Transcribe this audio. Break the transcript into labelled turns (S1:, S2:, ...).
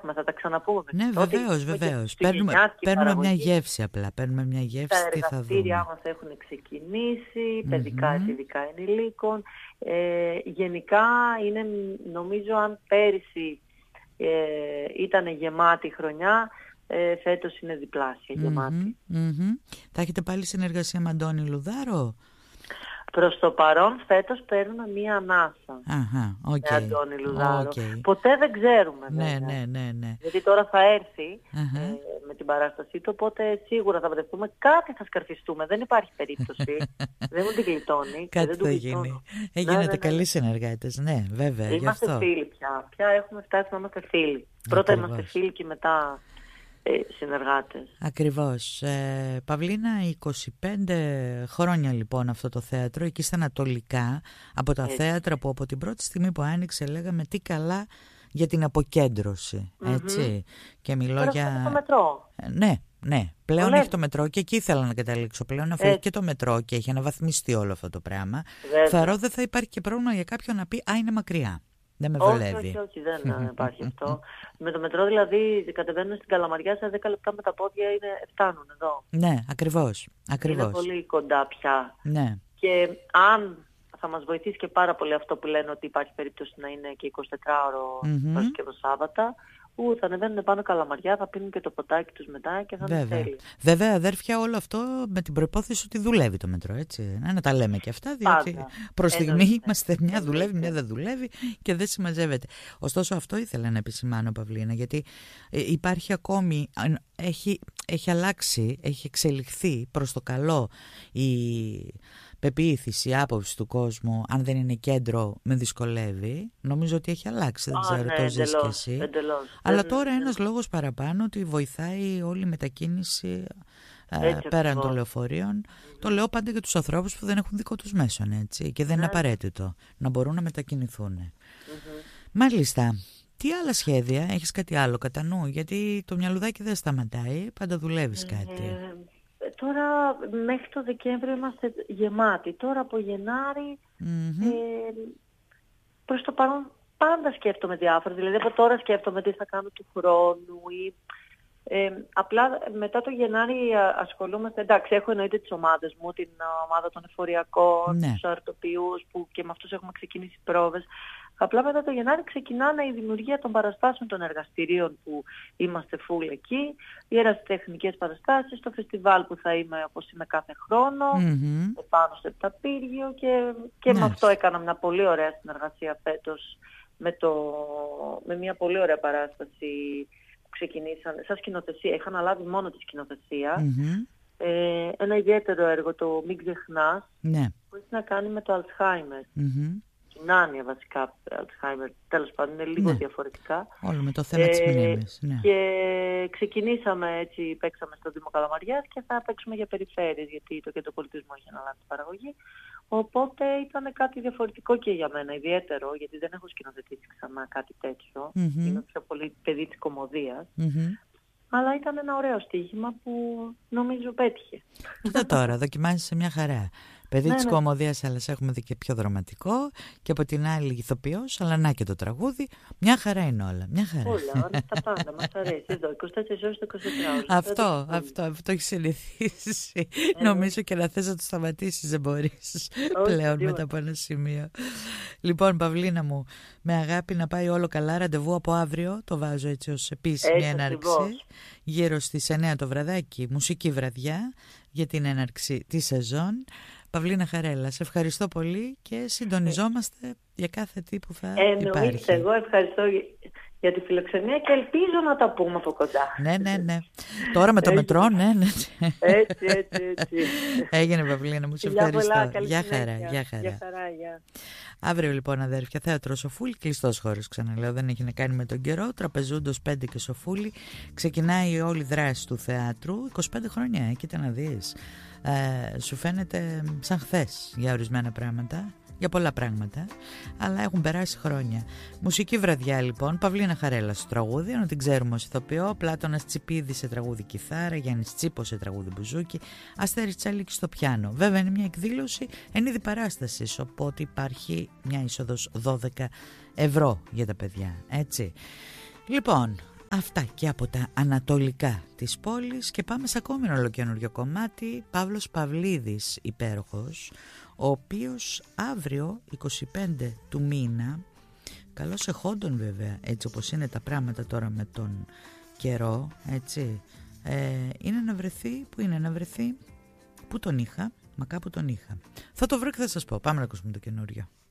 S1: έχουμε, θα τα ξαναπούμε.
S2: Ναι, βεβαίως. Παίρνουμε μια γεύση απλά. Παίρνουμε μια γεύση, τι θα δούμε.
S1: Τα εργαστήριά μας έχουν ξεκινήσει, παιδικά, εφηβικά ενηλίκων. Γενικά είναι, νομίζω, αν πέρυσι ήταν γεμάτη χρονιά, φέτος είναι διπλάσια γεμάτη.
S2: Θα έχετε πάλι συνεργασία με Αντώνη Λουδάρο?
S1: Προς το παρόν φέτος παίρνουμε μία ανάσα με Αντώνη Λουδάρο. Ποτέ δεν ξέρουμε.
S2: Ναι.
S1: Γιατί τώρα θα έρθει με την παράστασή του, οπότε σίγουρα θα βρεθούμε. Κάτι θα σκαρφιστούμε, δεν υπάρχει περίπτωση. Δεν μου την γλιτώνει.
S2: Κάτι θα γίνει. Έγινατε καλοί συνεργάτες, ναι, βέβαια.
S1: Είμαστε φίλοι πια. Πια έχουμε φτάσει να είμαστε φίλοι. Πρώτα είμαστε φίλοι και μετά συνεργάτες.
S2: Ακριβώς. Παυλίνα, 25 χρόνια λοιπόν αυτό το θέατρο, εκεί στα Ανατολικά, από τα θέατρα που από την πρώτη στιγμή που άνοιξε λέγαμε τι καλά για την αποκέντρωση, έτσι. Και μιλώ για...
S1: το μετρό.
S2: Ναι. Πλέον έχει το μετρό και εκεί ήθελα να καταλήξω πλέον, αφού έχει και το μετρό και έχει αναβαθμιστεί όλο αυτό το πράγμα. Θεωρώ δεν θα υπάρχει και πρόβλημα για κάποιον να πει είναι μακριά. Δεν με βολεύει.
S1: Όχι, δεν υπάρχει αυτό. Με το μετρό δηλαδή κατεβαίνουν στην Καλαμαριά, σε 10 λεπτά με τα πόδια φτάνουν εδώ.
S2: Ναι, ακριβώς.
S1: Είναι πολύ κοντά πια.
S2: Ναι.
S1: Και αν θα μας βοηθήσει και πάρα πολύ αυτό που λένε ότι υπάρχει περίπτωση να είναι και 24ωρο Παρασκευό Σάββατα, θα ανεβαίνουν πάνω Καλαμαριά, θα πίνουν και το ποτάκι τους μετά και θα είναι τέλειο.
S2: Βέβαια, αδέρφια, όλο αυτό με την προϋπόθεση ότι δουλεύει το μετρό, έτσι. Να τα λέμε και αυτά, διότι προς στιγμή είμαστε μια δουλεύει, μια δεν δουλεύει και δεν συμμαζεύεται. Ωστόσο, αυτό ήθελα να επισημάνω, Παυλίνα, γιατί υπάρχει ακόμη, έχει αλλάξει, έχει εξελιχθεί προς το καλό η πεποίθηση, η άποψη του κόσμου, αν δεν είναι κέντρο, με δυσκολεύει. Νομίζω ότι έχει αλλάξει, δεν ξέρω, το ζεις και εσύ. Αλλά τώρα ένας λόγος παραπάνω ότι βοηθάει όλη η μετακίνηση πέραν των λεωφορείων. Το λέω πάντα για τους ανθρώπους που δεν έχουν δικό τους μέσον, έτσι, και δεν είναι απαραίτητο να μπορούν να μετακινηθούν. Μάλιστα. Τι άλλα σχέδια, έχεις κάτι άλλο κατά νου? Γιατί το μυαλουδάκι δεν σταματάει, πάντα δουλεύεις κάτι.
S1: Τώρα μέχρι το Δεκέμβριο είμαστε γεμάτοι. Τώρα από Γενάρη προς το παρόν πάντα σκέφτομαι διάφορα. Δηλαδή από τώρα σκέφτομαι τι θα κάνω του χρόνου ή απλά μετά το Γενάρη ασχολούμαστε. Εντάξει, έχω εννοείται τις ομάδες μου, την ομάδα των εφοριακών, τους αρτοποιούς που και με αυτούς έχουμε ξεκινήσει πρόβες. Απλά μετά το Γενάρη ξεκινάνε η δημιουργία των παραστάσεων των εργαστηρίων που είμαστε full εκεί, οι ερασιτεχνικές παραστάσεις, το φεστιβάλ που θα είμαι όπως είμαι κάθε χρόνο, πάνω στο Επταπύργιο και με αυτό έκανα μια πολύ ωραία συνεργασία φέτος με μια πολύ ωραία παράσταση που ξεκινήσαν σαν σκηνοθεσία. Είχα αναλάβει μόνο τη σκηνοθεσία. Ένα ιδιαίτερο έργο, το «Μην ξεχνάς», που έχει να κάνει με το Alzheimer. Την άνοια βασικά, Alzheimer, τέλος πάντων, είναι λίγο διαφορετικά.
S2: Όλο με το θέμα της μνήμης.
S1: Και ξεκινήσαμε έτσι, παίξαμε στο Δήμο Καλαμαριάς και θα παίξουμε για περιφέρειες, γιατί το Κέντρο Πολιτισμού έχει αναλάβει την παραγωγή. Οπότε ήταν κάτι διαφορετικό και για μένα, ιδιαίτερο, γιατί δεν έχω σκηνοθετήσει ξανά κάτι τέτοιο. Είμαι πιο πολύ παιδί της κωμωδίας. Αλλά ήταν ένα ωραίο στοίχημα που νομίζω πέτυχε.
S2: Κοίτα τώρα, δοκιμάζεσαι μια χαρά. Παιδί της κωμωδίας, αλλά σε έχουμε δει και πιο δραματικό. Και από την άλλη ηθοποιός, αλλά να και το τραγούδι. Μια χαρά είναι όλα. Μια χαρά.
S1: Όλα, τα πάντα. Μας αρέσει. Εδώ, 24 ώρες το 24 ώρες.
S2: Αυτό έχει συνηθίσει. Νομίζω και να θες να το σταματήσεις δεν μπορείς πλέον μετά από ένα σημείο. Λοιπόν, Παυλίνα μου, με αγάπη να πάει όλο καλά. Ραντεβού από αύριο. Το βάζω έτσι ως επίσημη έναρξη. Γύρω στις 9 το βραδάκι, μουσική βραδιά για την έναρξη της σεζόν. Παυλίνα Χαρέλα, σε ευχαριστώ πολύ και συντονιζόμαστε για κάθε τι που θα υπάρχει.
S1: Εγώ ευχαριστώ για τη φιλοξενία και ελπίζω να τα πούμε από κοντά.
S2: Ναι. Τώρα με το μετρό, ναι.
S1: Έτσι.
S2: Έγινε, Παυλίνα μου, σε ευχαριστώ. Γεια χαρά. Αύριο λοιπόν, αδέρφια, θέατρο Σοφούλη, κλειστός χώρος, ξαναλέω, δεν έχει να κάνει με τον καιρό. Τραπεζούντος 5 και Σοφούλη. Ξεκινάει όλη η δράση του θεάτρου. 25 χρόνια, κοίτα να δεις. Σου φαίνεται σαν χθες για ορισμένα πράγματα, για πολλά πράγματα, αλλά έχουν περάσει χρόνια. Μουσική βραδιά λοιπόν, Παυλίνα Χαρέλα στο τραγούδι, ενώ την ξέρουμε ως ηθοποιό, Πλάτωνας Τσιπίδης σε τραγούδι κιθάρα, Γιάννης Τσίπος σε τραγούδι μπουζούκι, Αστέρης Τσαλίκη στο πιάνο. Βέβαια είναι μια εκδήλωση εν είδη παράστασης, οπότε υπάρχει μια είσοδος 12 ευρώ για τα παιδιά, έτσι. Λοιπόν, Αυτά και από τα ανατολικά της πόλης και πάμε σε ακόμη ένα ολοκαινούριο κομμάτι. Παύλος Παυλίδης, υπέροχος, ο οποίος αύριο 25 του μήνα, καλώς εχόντων βέβαια, έτσι όπως είναι τα πράγματα τώρα με τον καιρό, έτσι, είναι να βρεθεί, που είναι να βρεθεί, που τον είχα, μα κάπου τον είχα. Θα το βρω και θα σας πω. Πάμε να ακούσουμε το καινούριο.